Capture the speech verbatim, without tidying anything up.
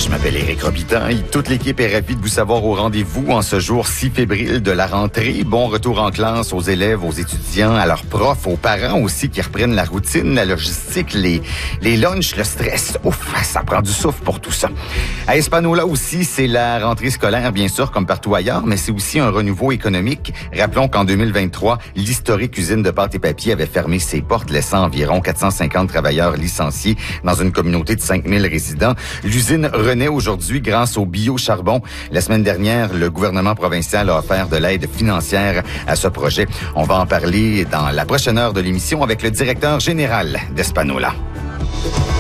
Je m'appelle Éric Robitaille. Toute l'équipe est ravie de vous savoir au rendez-vous en ce jour si fébrile de la rentrée. Bon retour en classe aux élèves, aux étudiants, à leurs profs, aux parents aussi qui reprennent la routine, la logistique, les, les lunchs, le stress. Ouf, ça prend du souffle pour tout ça. À Espanola aussi, c'est la rentrée scolaire, bien sûr, comme partout ailleurs, mais c'est aussi un renouveau économique. Rappelons qu'en deux mille vingt-trois, l'historique usine de pâte et papier avait fermé ses portes, laissant environ quatre cent cinquante travailleurs licenciés dans une communauté de cinq mille résidents. L'usine renaît aujourd'hui grâce au biocharbon. La semaine dernière, le gouvernement provincial a offert de l'aide financière à ce projet. On va en parler dans la prochaine heure de l'émission avec le directeur général d'Espanola.